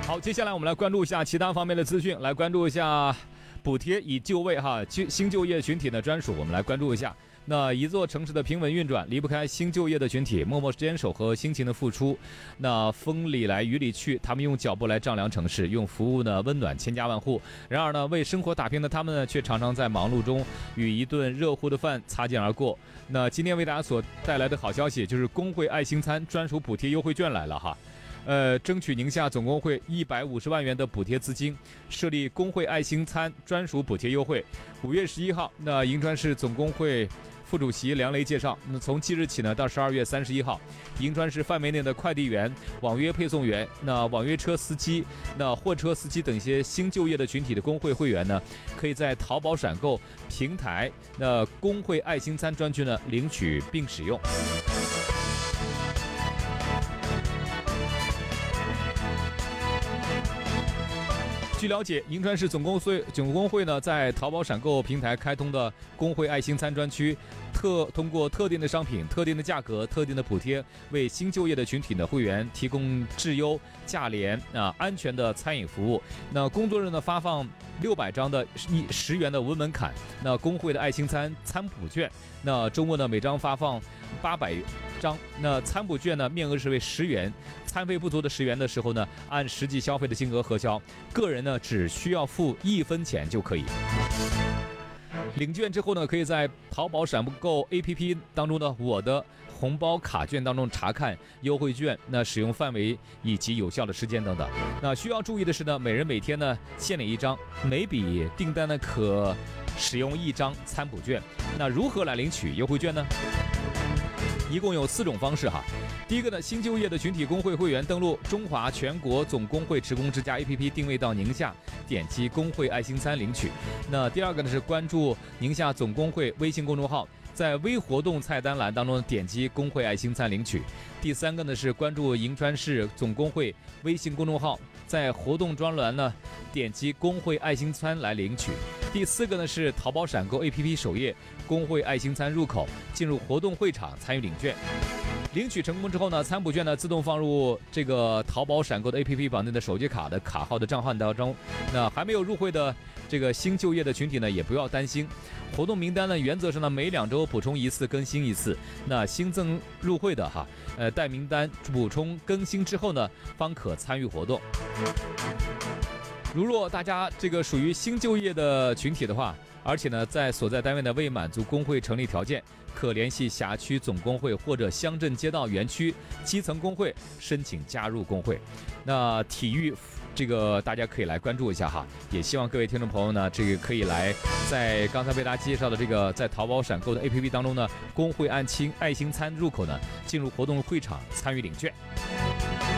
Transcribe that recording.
好，接下来我们来关注一下其他方面的资讯，来关注一下补贴以就位新就业群体的专属，我们来关注一下。那一座城市的平稳运转离不开新就业的群体默默坚守和辛勤的付出。那风里来雨里去，他们用脚步来丈量城市，用服务呢温暖千家万户。然而呢，为生活打拼的他们呢，却常常在忙碌中与一顿热乎的饭擦肩而过。那今天为大家所带来的好消息就是工会爱心餐专属补贴优惠券来了哈。争取宁夏总工会150万元的补贴资金，设立工会爱心餐专属补贴优惠。5月11号，那银川市总工会副主席梁雷介绍，那从即日起呢到12月31号，银川市范围内的快递员、网约配送员、那网约车司机、那货车司机等一些新就业的群体的工会会员呢，可以在淘宝闪购平台那工会爱心餐专区呢领取并使用。据了解，银川市总工会呢，在淘宝闪购平台开通的工会爱心餐专区，通过特定的商品、特定的价格、特定的补贴，为新就业的群体的会员提供质优、价廉、安全的餐饮服务。那工作日呢，发放600张的10元的无门槛那工会的爱心餐补券。那周末呢，每张发放800张。那餐补券呢，面额是为10元。餐费不足的10元的时候呢，按实际消费的金额核销，个人呢只需要付1分钱就可以。领券之后呢，可以在淘宝闪购 APP 当中的我的红包卡券当中查看优惠券、那使用范围以及有效的时间等等。那需要注意的是呢，每人每天呢限领1张，每笔订单呢可使用1张餐补券。那如何来领取优惠券呢？一共有4种方式哈。第一个呢，新就业的群体工会会员登录中华全国总工会职工之家 APP， 定位到宁夏，点击工会爱心餐领取。那第二个呢是关注宁夏总工会微信公众号，在微活动菜单栏当中点击工会爱心餐领取。第三个呢是关注银川市总工会微信公众号，在活动专栏呢点击工会爱心餐来领取。第四个呢是淘宝闪购 APP 首页工会爱心餐入口，进入活动会场参与领券。领取成功之后呢，餐补券呢自动放入这个淘宝闪购的 APP 绑定的手机卡的卡号的账号当中。那还没有入会的这个新就业的群体呢，也不要担心，活动名单呢原则上呢每2周补充1次，更新1次。那新增入会的待名单补充更新之后呢，方可参与活动。如若大家这个属于新就业的群体的话，而且呢，在所在单位呢未满足工会成立条件，可联系辖区总工会或者乡镇街道园区基层工会申请加入工会。那体育这个大家可以来关注一下哈，也希望各位听众朋友呢，这个可以来在刚才为大家介绍的这个在淘宝闪购的 APP 当中呢，工会爱心餐入口呢，进入活动会场参与领券。